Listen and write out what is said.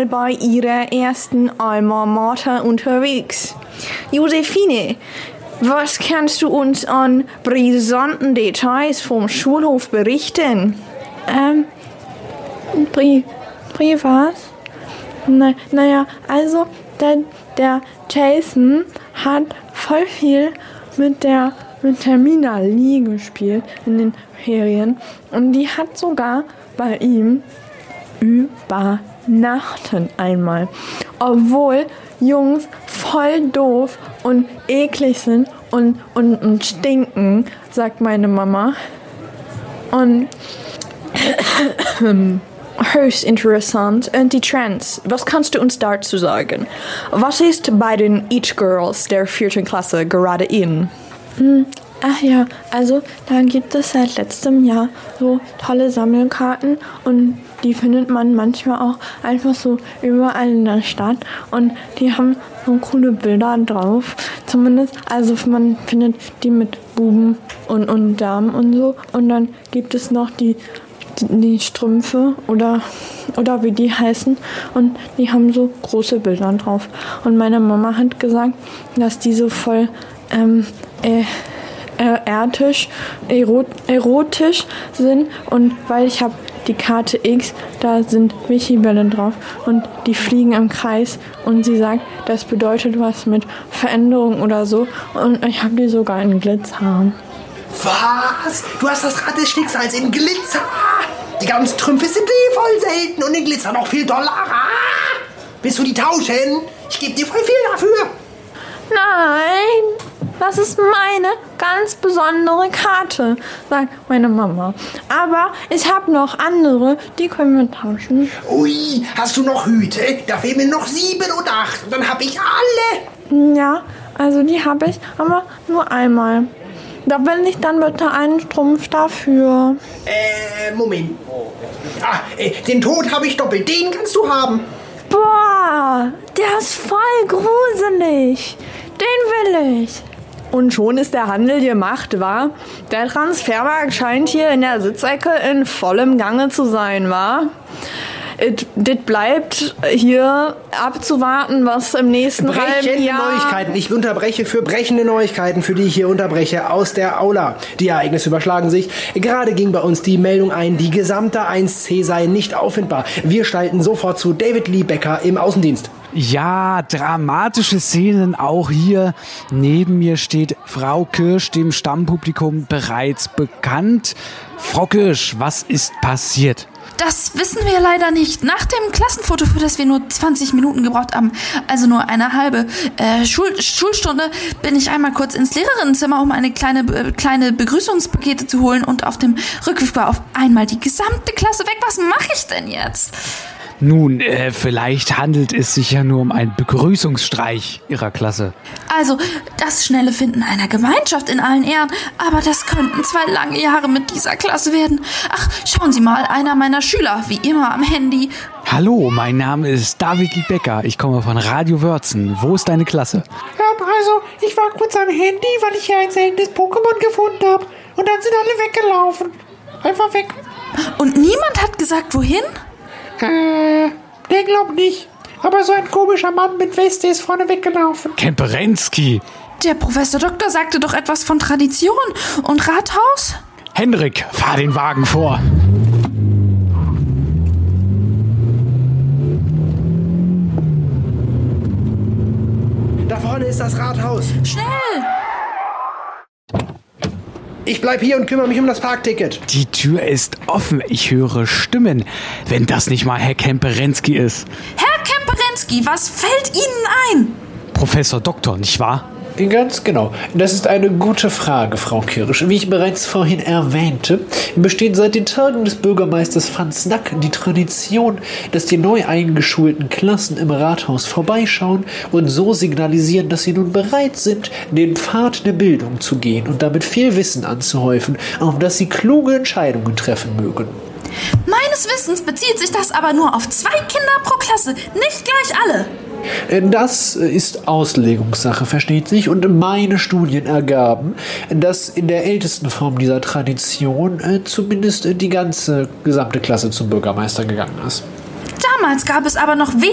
bei ihrer ersten Alma Mater unterwegs. Josephine, was kannst du uns an brisanten Details vom Schulhof berichten? Was? Naja, also der Jason hat voll viel mit der Mina Lee gespielt in den Ferien. Und die hat sogar bei ihm übernachtet einmal. Obwohl Jungs voll doof und eklig sind und stinken, sagt meine Mama. Und höchst interessant. Und die Trends, was kannst du uns dazu sagen? Was ist bei den It Girls der 4. Klasse gerade in? Ach ja, also da gibt es seit letztem Jahr so tolle Sammelkarten und die findet man manchmal auch einfach so überall in der Stadt und die haben so coole Bilder drauf. Zumindest, also man findet die mit Buben und Damen und so. Und dann gibt es noch die Strümpfe oder wie die heißen und die haben so große Bilder drauf. Und meine Mama hat gesagt, dass die so voll erotisch sind und weil ich habe die Karte X, da sind Michi-Bälle drauf und die fliegen im Kreis und sie sagt, das bedeutet was mit Veränderung oder so und ich habe die sogar in Glitzer. Was? Du hast das Rad des Schicksals in Glitzer? Die ganzen Trümpfe sind voll selten und in Glitzer noch viel doller. Willst du die tauschen? Ich gebe dir voll viel dafür. Nein, das ist meine ganz besondere Karte, sagt meine Mama. Aber ich habe noch andere, die können wir tauschen. Ui, hast du noch Hüte? Da fehlen mir noch 7 und 8 und dann habe ich alle. Ja, also die habe ich, aber nur einmal. Da will ich dann bitte einen Strumpf dafür. Moment. Den Tod habe ich doppelt. Den kannst du haben. Boah, der ist voll gruselig. Den will ich. Und schon ist der Handel gemacht, wa? Der Transfermarkt scheint hier in der Sitzecke in vollem Gange zu sein, wa? Das bleibt hier abzuwarten, was im nächsten halben Jahr... Neuigkeiten. Ich unterbreche für brechende Neuigkeiten, für die ich hier unterbreche, aus der Aula. Die Ereignisse überschlagen sich. Gerade ging bei uns die Meldung ein, die gesamte 1C sei nicht auffindbar. Wir schalten sofort zu David Lee Becker im Außendienst. Ja, dramatische Szenen auch hier. Neben mir steht Frau Kirsch, dem Stammpublikum bereits bekannt. Frau Kirsch, was ist passiert? Das wissen wir leider nicht. Nach dem Klassenfoto, für das wir nur 20 Minuten gebraucht haben, also nur eine halbe Schulstunde, bin ich einmal kurz ins Lehrerinnenzimmer, um eine kleine Begrüßungspakete zu holen und auf dem Rückweg war auf einmal die gesamte Klasse weg. Was mache ich denn jetzt? Nun, vielleicht handelt es sich ja nur um einen Begrüßungsstreich Ihrer Klasse. Also, das schnelle Finden einer Gemeinschaft in allen Ehren, aber das könnten 2 lange Jahre mit dieser Klasse werden. Ach, schauen Sie mal, einer meiner Schüler, wie immer am Handy. Hallo, mein Name ist David Lee Becker. Ich komme von Radio Wörzen. Wo ist deine Klasse? Also, ich war kurz am Handy, weil ich hier ein seltenes Pokémon gefunden habe. Und dann sind alle weggelaufen. Einfach weg. Und niemand hat gesagt, wohin? Der glaubt nicht. Aber so ein komischer Mann mit Weste ist vorne weggelaufen. Kemperensky. Der Professor Doktor sagte doch etwas von Tradition und Rathaus? Hendrik, fahr den Wagen vor. Da vorne ist das Rathaus. Schnell! Ich bleib hier und kümmere mich um das Parkticket. Die Tür ist offen. Ich höre Stimmen. Wenn das nicht mal Herr Kemperensky ist. Herr Kemperensky, was fällt Ihnen ein? Professor Doktor, nicht wahr? Ganz genau. Das ist eine gute Frage, Frau Kirsch. Wie ich bereits vorhin erwähnte, besteht seit den Tagen des Bürgermeisters van Snack die Tradition, dass die neu eingeschulten Klassen im Rathaus vorbeischauen und so signalisieren, dass sie nun bereit sind, den Pfad der Bildung zu gehen und damit viel Wissen anzuhäufen, auf das sie kluge Entscheidungen treffen mögen. Meines Wissens bezieht sich das aber nur auf 2 Kinder pro Klasse, nicht gleich alle. Das ist Auslegungssache, versteht sich. Und meine Studien ergaben, dass in der ältesten Form dieser Tradition zumindest die gesamte Klasse zum Bürgermeister gegangen ist. Damals gab es aber noch